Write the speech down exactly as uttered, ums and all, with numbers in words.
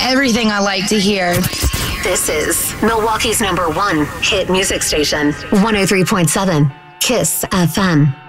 everything I like to hear. This is Milwaukee's number one hit music station, one oh three point seven KISS F M.